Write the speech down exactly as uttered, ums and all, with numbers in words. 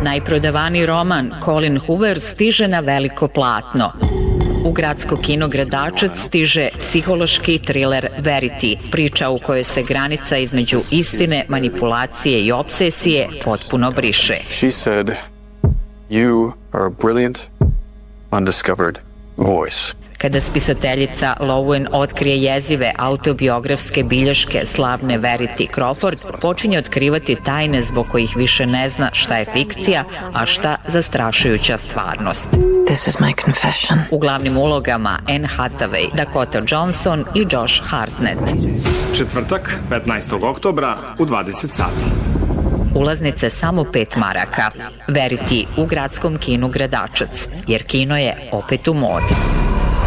Najprodavaniji roman Colin Hoover stiže na veliko platno. U gradsko kino Gradačac stiže psihološki triler Verity, priča u kojoj se granica između istine, manipulacije i obsesije potpuno briše. She said, "You are a brilliant, undiscovered voice." Kada spisateljica Lowen otkrije jezive autobiografske bilješke slavne Verity Crawford, počinje otkrivati tajne zbog kojih više ne zna šta je fikcija, a šta zastrašujuća stvarnost. This is my confession. U glavnim ulogama Anne Hathaway, Dakota Johnson i Josh Hartnett. Četvrtak, petnaestog oktobra u dvadeset sati. Ulaznice samo pet maraka. Verity u gradskom kinu Gradačac, jer kino je opet u modi.